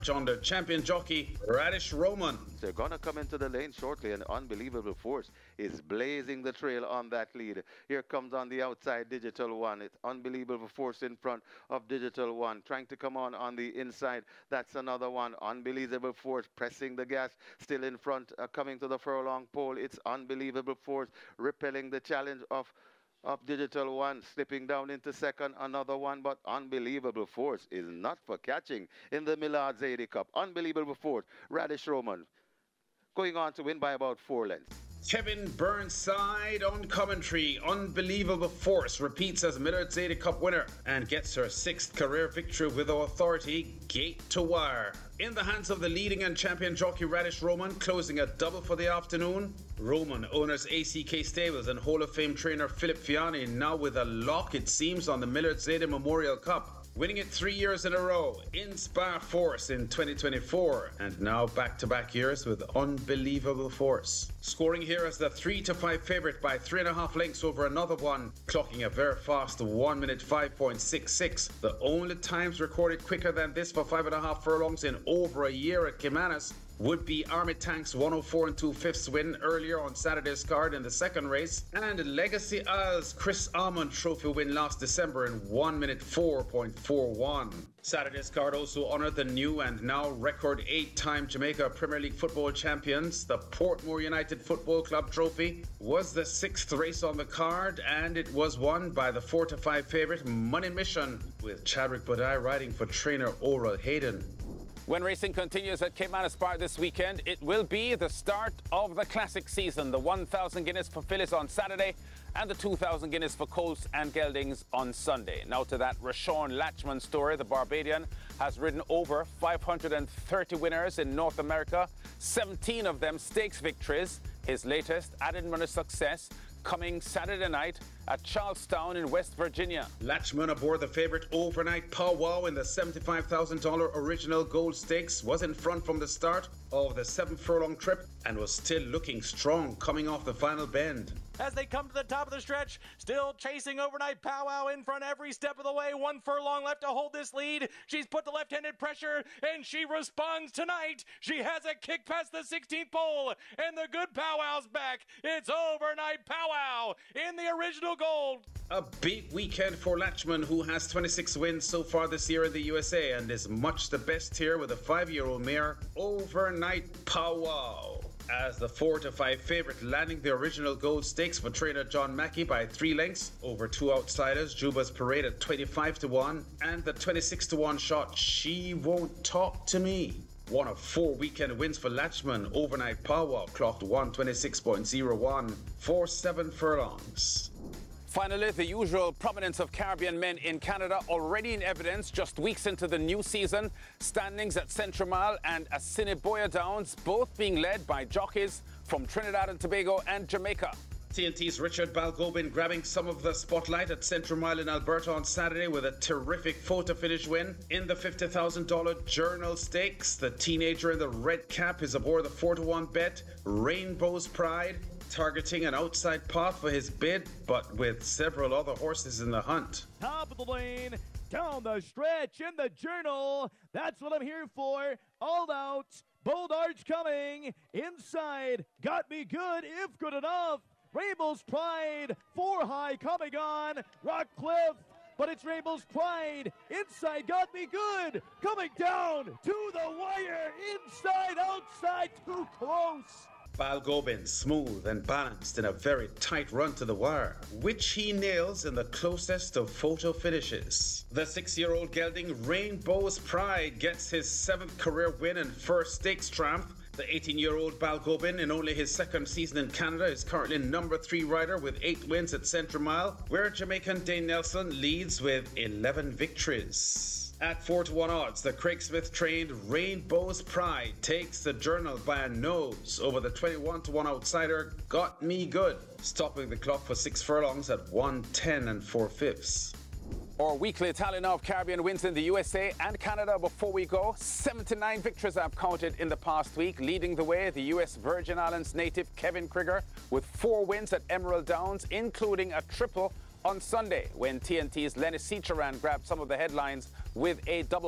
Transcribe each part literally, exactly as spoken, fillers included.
on the champion jockey, Radish Roman. They're going to come into the lane shortly, and Unbelievable Force is blazing the trail on that lead. Here comes on the outside Digital One. It's Unbelievable Force in front of Digital One, trying to come on on the inside. That's another one. Unbelievable Force pressing the gas, still in front, uh, coming to the furlong pole. It's Unbelievable Force repelling the challenge of Up Digital One, slipping down into second, another one, but Unbelievable Force is not for catching in the Millard Zadie Cup. Unbelievable Force, Radish Roman, going on to win by about four lengths. Kevin Burnside on commentary. Unbelievable Force repeats as Millard Zadie Cup winner and gets her sixth career victory with authority, gate to wire. In the hands of the leading and champion jockey Radish Roman, closing a double for the afternoon. Roman, owners A C K Stables and Hall of Fame trainer Philip Fiani, now with a lock it seems on the Millard Zadie Memorial Cup. Winning it three years in a row, Inspire Force in twenty twenty-four, and now back-to-back years with Unbelievable Force. Scoring here as the three to five favourite by three and a half lengths over another one, clocking a very fast one minute five point six six. The only times recorded quicker than this for five and a half furlongs in over a year at Caymanas would be Army Tank's one oh four and two fifths win earlier on Saturday's card in the second race, and Legacy Isles Chris Almond Trophy win last December in one minute four point four one. Saturday's card also honoured the new and now record eight-time Jamaica Premier League football champions. The Portmore United Football Club Trophy was the sixth race on the card, and it was won by the four to five favourite Money Mission, with Chadwick Bodai riding for trainer Oral Hayden. When racing continues at Caymanas Park this weekend, it will be the start of the classic season. The one thousand Guinness for fillies on Saturday and the two thousand Guinness for colts and geldings on Sunday. Now to that Rashawn Latchman story. The Barbadian has ridden over five hundred thirty winners in North America, seventeen of them stakes victories. His latest added runner success coming Saturday night at Charlestown in West Virginia. Latchman aboard the favourite Overnight Powwow in the seventy-five thousand dollars original gold stakes was in front from the start of the seven furlong trip and was still looking strong coming off the final bend. As they come to the top of the stretch, still chasing Overnight Powwow in front every step of the way. One furlong left to hold this lead. She's put the left-handed pressure, and she responds tonight. She has a kick past the sixteenth pole, and the good Powwow's back. It's Overnight Powwow in the original gold. A big weekend for Latchman, who has twenty-six wins so far this year in the U S A and is much the best here with a five-year-old mare, Overnight Powwow, as the four to five favourite, landing the original gold stakes for trainer John Mackey by three lengths over two outsiders, Juba's Parade at twenty-five to one, and the twenty-six to one shot She Won't Talk to Me. One of four weekend wins for Latchman, Overnight Powwow clocked one twenty-six point oh one for seven furlongs. Finally, the usual prominence of Caribbean men in Canada already in evidence just weeks into the new season. Standings at Central and Assiniboia Downs, both being led by jockeys from Trinidad and Tobago and Jamaica. T N T's Richard Balgobin grabbing some of the spotlight at Central Mile in Alberta on Saturday with a terrific photo finish win in the fifty thousand dollars Journal Stakes. The teenager in the red cap is aboard the four to one bet, Rainbow's Pride, targeting an outside path for his bid, but with several other horses in the hunt. Top of the lane, down the stretch in the Journal. That's what I'm here for. All out, Bold Arch coming inside. Got Me Good, if good enough. Rainbow's Pride, four high coming on. Rockcliffe, but it's Rainbow's Pride. Inside, Got Me Good. Coming down to the wire. Inside, outside, too close. Balgobin smooth and balanced in a very tight run to the wire, which he nails in the closest of photo finishes. The six-year-old gelding Rainbow's Pride gets his seventh career win and first stakes triumph. The eighteen-year-old Balgobin, in only his second season in Canada, is currently number three rider with eight wins at Central Mile, where Jamaican Dane Nelson leads with eleven victories. At four to one odds, the Craig Smith-trained Rainbow's Pride takes the Journal by a nose over the twenty-one to one outsider Got Me Good, stopping the clock for six furlongs at one ten and four fifths. Our weekly tally now of Caribbean wins in the U S A and Canada before we go. seventy-nine victories I've counted in the past week. Leading the way, the U S Virgin Islands native Kevin Krieger with four wins at Emerald Downs, including a triple on Sunday when T N T's Lenny Cicheran grabbed some of the headlines with a double.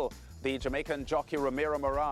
the Jamaican jockey Ramiro Moran.